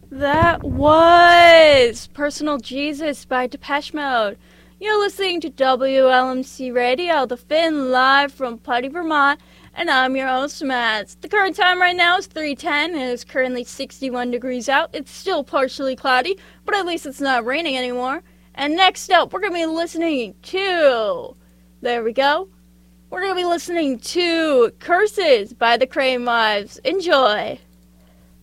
That was Personal Jesus by Depeche Mode. You're listening to WLMC Radio, the Finn, live from Putty, Vermont, and I'm your host, Matt. The current time right now is 3:10, and it's currently 61 degrees out. It's still partially cloudy, but at least it's not raining anymore. And next up, we're going to be listening to... There we go. We're going to be listening to Curses by the Crane Wives. Enjoy!